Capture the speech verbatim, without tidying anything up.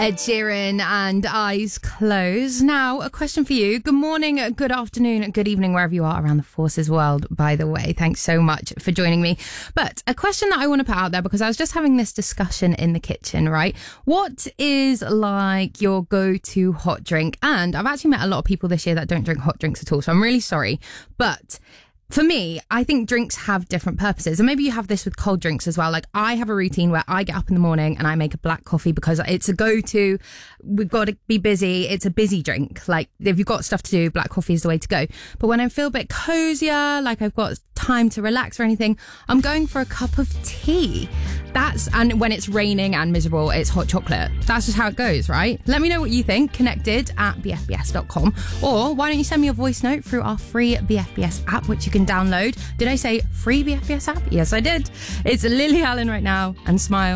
Ed Sheeran and Eyes Closed. Now, a question for you. Good morning, good afternoon, good evening, wherever you are around the Forces world, by the way. Thanks so much for joining me. But a question that I want to put out there, because I was just having this discussion in the kitchen, right? What is like your go-to hot drink? And I've actually met a lot of people this year that don't drink hot drinks at all, so I'm really sorry. But for me, I think drinks have different purposes. And maybe you have this with cold drinks as well. Like, I have a routine where I get up in the morning and I make a black coffee because it's a go-to. We've got to be busy. It's a busy drink. Like, if you've got stuff to do, black coffee is the way to go. But when I feel a bit cozier, like I've got time to relax or anything, I'm going for a cup of tea. That's, and when it's raining and miserable, it's hot chocolate. That's just how it goes, right? Let me know what you think. Connected at b f b s dot com. Or why don't you send me a voice note through our free B F B S app, which you can download. Did I say free B F B S app? Yes, I did. It's Lily Allen right now, and Smile.